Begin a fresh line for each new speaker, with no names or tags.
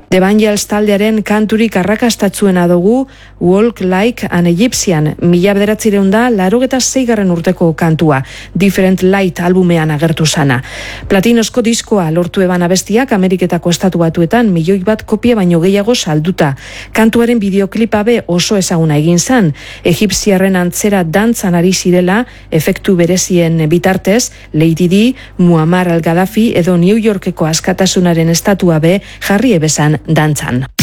The Evangels taldearen kanturik arrakastatzuena dugu Walk Like an Egyptian, 1986 urteko kantua, Different Light albumean agertu sana. Platinosko diskoa lortu eban abestiak Ameriketako Estatu Batuetan 1.000.000 kopia baino gehiago salduta. Kantuaren bideoklipa be oso ezaguna egin zan, egipziarren antzera dantzan ari zirela, efektu berezien bitartez, Lady Di, Muammar al-Gaddafi edo New Yorkeko askatasunaren estatua be jarri ebezan dantzan.